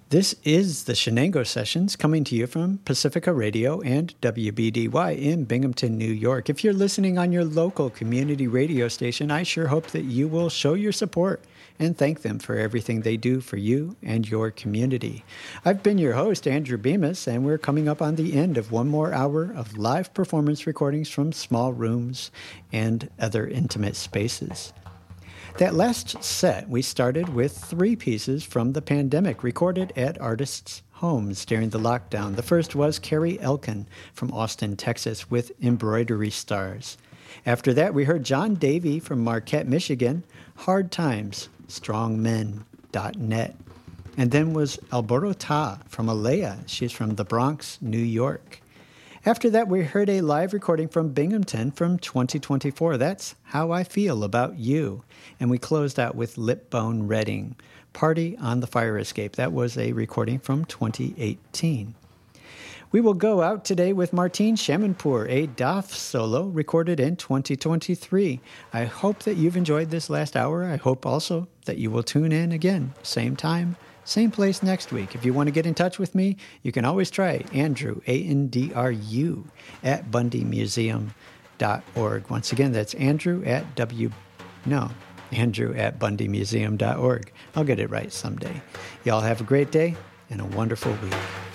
This is the Shenango Sessions coming to you from Pacifica Radio and WBDY in Binghamton, New York. If you're listening on your local community radio station, I sure hope that you will show your support and thank them for everything they do for you and your community. I've been your host, Andrew Bemis, and we're coming up on the end of one more hour of live performance recordings from small rooms and other intimate spaces. That last set, we started with 3 pieces from the pandemic recorded at artists' homes during the lockdown. The first was Carrie Elkin from Austin, Texas, with Embroidery Stars. After that, we heard John Davey from Marquette, Michigan, Hard Times, strongmen.net. And then was Alberto Ta from Alea. She's from the Bronx, New York. After that, we heard a live recording from Binghamton from 2024. That's How I Feel About You. And we closed out with Lipbone Redding, Party on the Fire Escape. That was a recording from 2018. We will go out today with Martine Shamanpour, a DAF solo recorded in 2023. I hope that you've enjoyed this last hour. I hope also that you will tune in again, same time, same place next week. If you want to get in touch with me, you can always try Andrew, A-N-D-R-U, at bundymuseum.org. Once again, that's Andrew at bundymuseum.org. I'll get it right someday. Y'all have a great day and a wonderful week.